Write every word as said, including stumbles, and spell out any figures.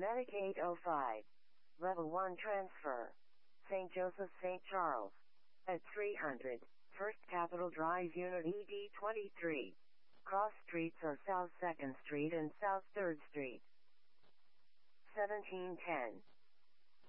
Medic eight oh five. Level one transfer. Saint Joseph Saint Charles. At three hundred. First Capitol Drive Unit E D twenty-three. Cross streets are South second Street and South third Street. seventeen ten.